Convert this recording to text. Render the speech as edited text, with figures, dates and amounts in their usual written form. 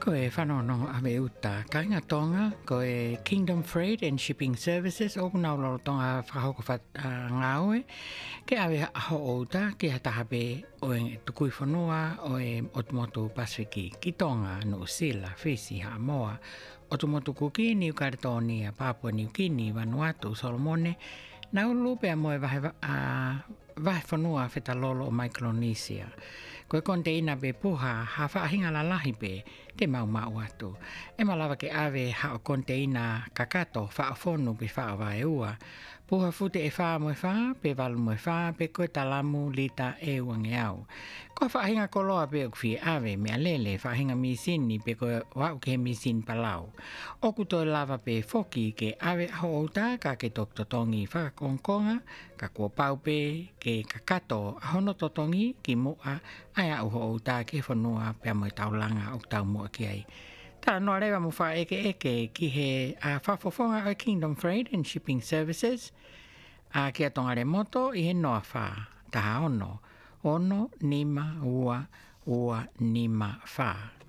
Ko e whanono ame uta kainga tonga ko e Kingdom Freight and Shipping Services o kuna ulo tonga whakahoko ngaue ke awe aho outa ke hatahape o e tukui whanua o e Otumotu Pasifiki ki tonga no Sila, Fiji, Samoa, Otumotu Kuki, New Caledonia, Papua New Guinea, Vanuatu, Solomone, na ulu pea moe vahe whanua whetalolo o Micronesia. Koe konte ina be puha ha whaahinga la lahi be te mau atu. E malawa ke awe hao konte ina kakato whaafonu pe whaawai ua. Puha fute e whaa moe whaa, pe walu moe whaa, pe koe talamu lita e uange au. Ko whaahinga koloa pe ukwi awe mea lele whaahinga misini pe koe wau ke misin palau. Oku toi lava pe foki ke awe ho outa ka ke tok totongi whakakongkonga, ka kua paupe ke kakato ahono totongi ki mua ai au ho outa ke whanua pe amoe taulanga o tau mua ki ai. Tara noa rewa mu wha eke ki he whafofonga o Kingdom Freight and Shipping Services ki a tonga re moto i he noa wha taha ono nima ua nima wha.